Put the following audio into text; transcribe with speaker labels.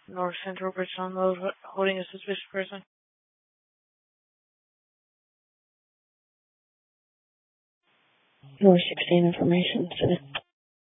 Speaker 1: North Central Bridge unload holding a suspicious person. North 16 information incident.